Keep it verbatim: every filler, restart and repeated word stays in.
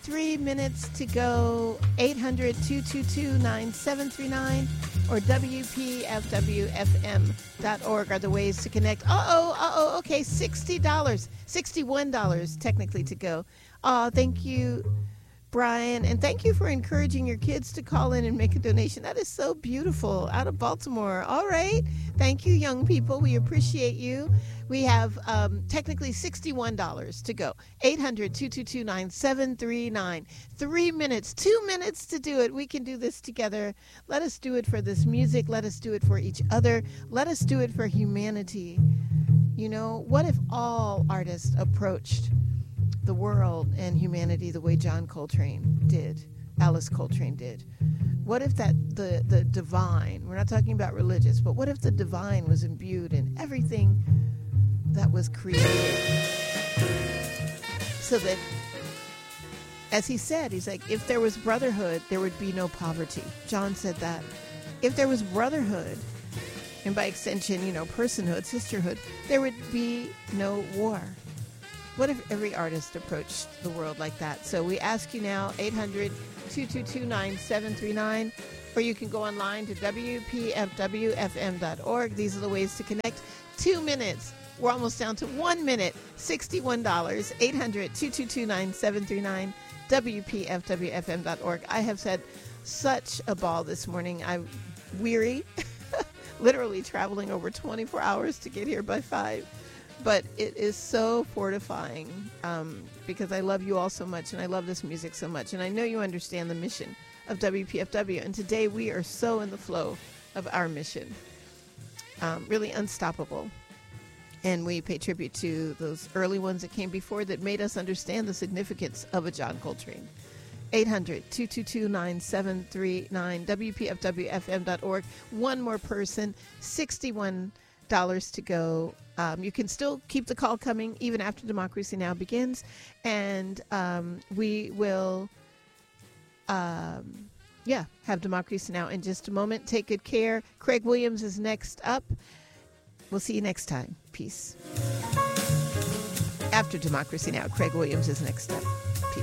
Three minutes to go. eight hundred, two two two, nine seven three nine or W P F W F M dot org are the ways to connect. Uh-oh, uh-oh, okay, sixty dollars, sixty-one dollars technically to go. Oh, thank you, Brian, and thank you for encouraging your kids to call in and make a donation. That is so beautiful, out of Baltimore. All right, thank you, young people. We appreciate you. We have um, technically sixty-one dollars to go. eight hundred, two two two, nine seven three nine. Three minutes, two minutes to do it. We can do this together. Let us do it for this music. Let us do it for each other. Let us do it for humanity. You know, what if all artists approached the world and humanity the way John Coltrane did, Alice Coltrane did? What if that the, the divine, we're not talking about religious, but what if the divine was imbued in everything that was created? So that, as he said, he's like, if there was brotherhood, there would be no poverty. John said that. If there was brotherhood, and by extension, you know, personhood, sisterhood, there would be no war. What if every artist approached the world like that? So we ask you now, eight hundred, two two two, nine seven three nine, or you can go online to W P F W F M dot org. These are the ways to connect. Two minutes. We're almost down to one minute. sixty-one dollars. eight hundred, two two two, nine seven three nine. W P F W F M dot org. I have had such a ball this morning. I'm weary. Literally traveling over twenty-four hours to get here by five. But it is so fortifying um, because I love you all so much, and I love this music so much. And I know you understand the mission of W P F W. And today we are so in the flow of our mission. Um, really unstoppable. And we pay tribute to those early ones that came before that made us understand the significance of a John Coltrane. eight hundred, two two two, nine seven three nine, W P F W F M dot org. One more person, sixty-one dollars to go. Um, you can still keep the call coming even after Democracy Now! Begins. And um, we will, um, yeah, have Democracy Now! In just a moment. Take good care. Craig Williams is next up. We'll see you next time. Peace. After Democracy Now!, Craig Williams is next up.